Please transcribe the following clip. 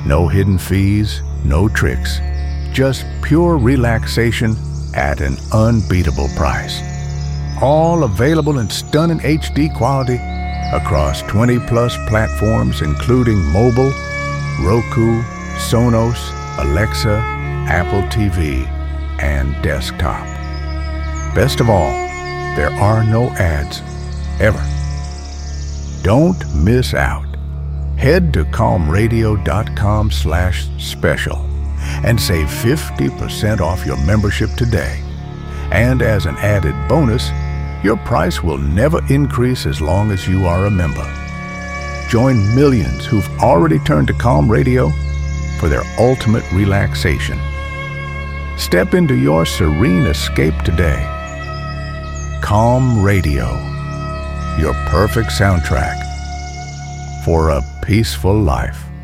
No hidden fees, no tricks. Just pure relaxation at an unbeatable price. All available in stunning HD quality across 20-plus platforms including mobile, Roku, Sonos, Alexa, Apple TV, and desktop. Best of all, there are no ads, ever. Don't miss out. Head to calmradio.com/special and save 50% off your membership today. And as an added bonus, your price will never increase as long as you are a member. Join millions who've already turned to Calm Radio for their ultimate relaxation. Step into your serene escape today. Calm Radio, your perfect soundtrack for a peaceful life.